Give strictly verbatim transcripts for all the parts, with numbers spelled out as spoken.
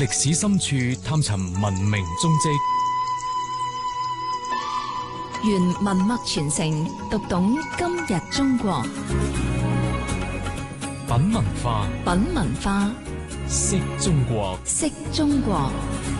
歷史深處探尋文明蹤跡， 原文脈傳承，讀懂今日中國。 品文化， 品文化， 識中國， 識中國。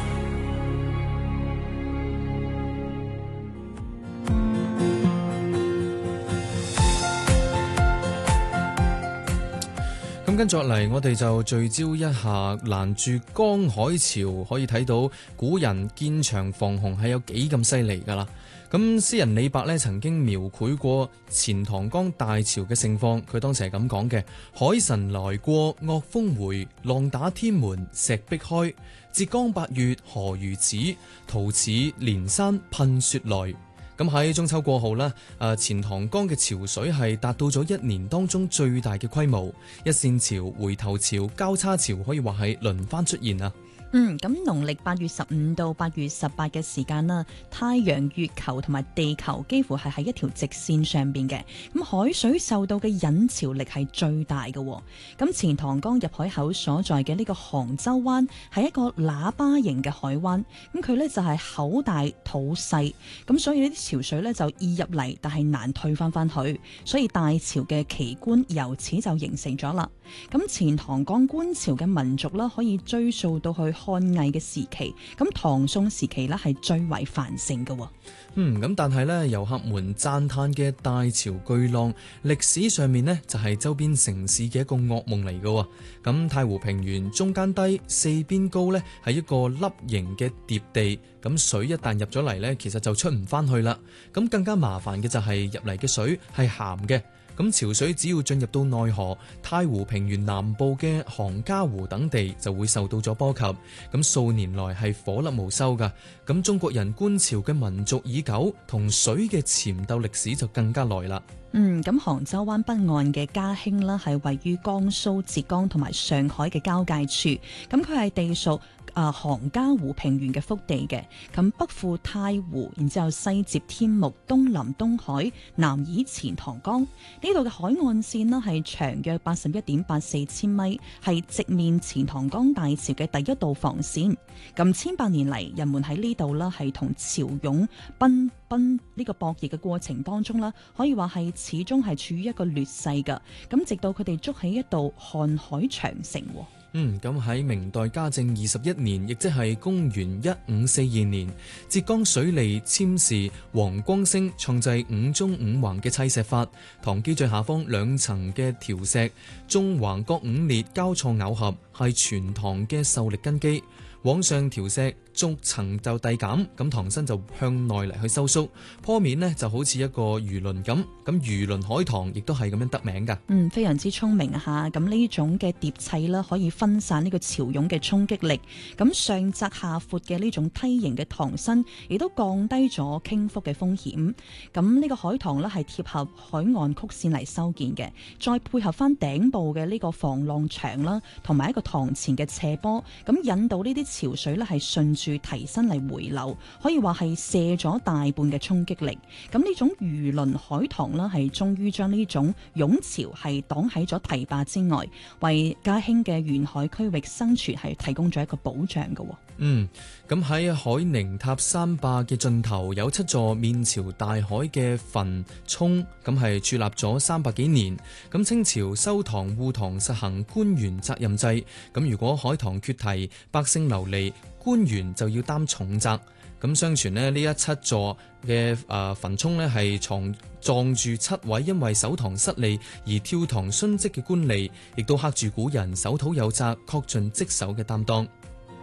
咁跟住落嚟，我哋就聚焦一下攔住江海潮，可以睇到古人建牆防洪係有幾咁犀利㗎啦。咁詩人李白呢曾經描繪過錢塘江大潮嘅盛況，佢當時係咁講嘅：海神來過，惡風回，浪打天門，石壁開。浙江八月何如此？圖似連山噴雪來。咁喺中秋過後呢，誒錢塘江嘅潮水係達到咗一年當中最大嘅規模，一線潮、回頭潮、交叉潮可以話係輪番出現啊。 嗯，咁農曆八月十五到八月十八嘅時間啦，太陽、月球同埋地球幾乎係喺一條直線上邊嘅。咁海水受到嘅引潮力係最大嘅。咁錢塘江入海口所在嘅呢個杭州灣係一個喇叭形嘅海灣，咁佢呢就係口大肚細，咁所以呢啲潮水呢就易入嚟，但係難退翻翻去，所以大潮嘅奇觀由此就形成咗啦。咁錢塘江觀潮嘅民族啦，可以追溯到去漢魏嘅時期，咁唐宋時期咧係最為繁盛嘅。 嗯，咁但係咧，遊客們讚嘆嘅大潮巨浪，歷史上面呢就係周邊城市嘅一個噩夢嚟嘅。咁太湖平原中間低，四邊高呢係一個粒形嘅疊地，咁水一旦入咗嚟呢，其實就出唔翻去啦。咁更加麻煩嘅就係入嚟嘅水係鹹嘅。咁潮水只要進入到內河，太湖平原南部嘅杭嘉湖等地就會受到咗波及。咁數年來係顆粒無收噶。咁中國人觀潮嘅民族已久，同水嘅潛鬥歷史就更加耐啦。 嗯，咁杭州灣北岸嘅嘉興啦，係位於江蘇、浙江同埋上海嘅交界處。咁佢係地屬啊杭嘉湖平原嘅腹地嘅。咁北附太湖，然之後西接天目，東臨東海，南倚錢塘江。呢度嘅海岸線呢係長約八十一點八四千米，係直面錢塘江大潮嘅第一道防線。咁千百年嚟，人們喺呢度啦係同潮湧奔奔呢個博弈嘅過程當中啦，可以話係始終係處於一個劣勢噶。咁直到佢哋築起一道瀚海長城。 嗯，咁喺明代嘉靖二十一年，亦即係公元一五四二年，浙江水利簽事黃光升創制五中五橫嘅砌石法，塘基最下方兩層嘅條石縱橫各五列交錯咬合，係全塘嘅受力根基。往上條石逐層就遞減，咁塘身就向內嚟去收縮，坡面呢就好似一個魚鱗咁，咁魚鱗海棠亦都係咁樣得名噶。 嗯，非常之聰明啊吓！咁呢種嘅疊砌啦，可以分散呢個潮湧嘅衝擊力，咁上窄下闊嘅呢種梯形嘅塘身，亦都降低咗傾覆嘅風險。咁呢個海棠呢係貼合海岸曲線嚟修建嘅，再配合翻頂部嘅呢個防浪牆啦，同埋一個塘前嘅斜坡，咁引導呢啲潮水咧係順住提身嚟回流，可以話係卸咗大半嘅衝擊力。咁呢種魚鱗海棠啦，係終於將呢種湧潮係擋喺咗堤壩之外，為嘉興嘅沿海區域生存係提供咗一個保障嘅。 嗯，咁喺海寧塔山壩嘅盡頭有七座面朝大海嘅墳涌，咁係矗立咗三百幾年。咁清朝修塘護塘實行官員責任制，咁如果海棠決堤，百姓流離，官員就要擔重責。咁相傳咧，呢一七座嘅誒墳涌咧係藏葬住七位因為守塘失利而跳塘殉職嘅官吏，亦都刻住古人守土有責、恪盡職守嘅擔當。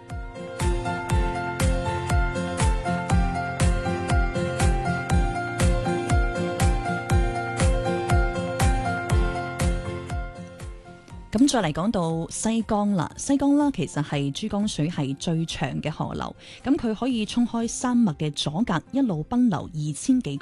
咁再嚟講到西江啦，西江啦其實係珠江水係最長嘅河流，咁佢可以衝開山脈嘅阻隔，一路奔流二千幾